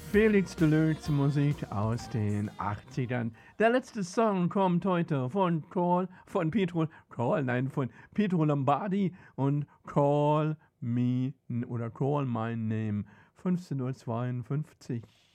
Felix Deluxe Musik aus den 80ern. Der letzte Song kommt heute von Pietro Lombardi und Call Me oder Call My Name 15:52 Uhr.